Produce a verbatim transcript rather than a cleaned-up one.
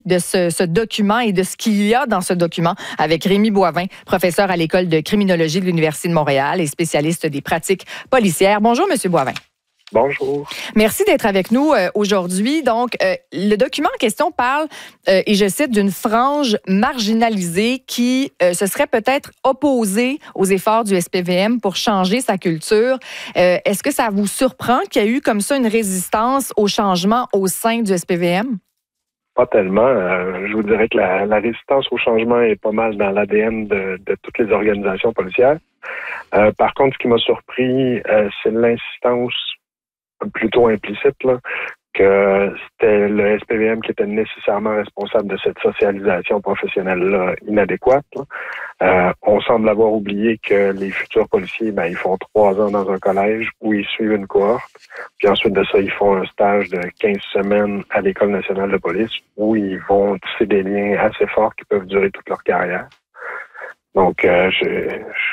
de ce, ce document et de ce qu'il y a dans ce document avec Rémi Boivin, professeur à l'École de criminologie de l'Université de Montréal et spécialiste des pratiques policières. Bonjour, Monsieur Boivin. Bonjour. Merci d'être avec nous euh, aujourd'hui. Donc, euh, le document en question parle, euh, et je cite, d'une frange marginalisée qui euh, se serait peut-être opposée aux efforts du S P V M pour changer sa culture. Euh, est-ce que ça vous surprend qu'il y a eu comme ça une résistance au changement au sein du S P V M? Pas tellement. Euh, je vous dirais que la, la résistance au changement est pas mal dans l'A D N de, de toutes les organisations policières. Euh, par contre, ce qui m'a surpris, euh, c'est l'insistance plutôt implicite, là, que c'était le S P V M qui était nécessairement responsable de cette socialisation professionnelle-là inadéquate. Là. Euh, on semble avoir oublié que les futurs policiers, ben, ils font trois ans dans un collège où ils suivent une cohorte, puis ensuite de ça, ils font un stage de quinze semaines à l'École nationale de police où ils vont tisser des liens assez forts qui peuvent durer toute leur carrière. Donc, euh, je,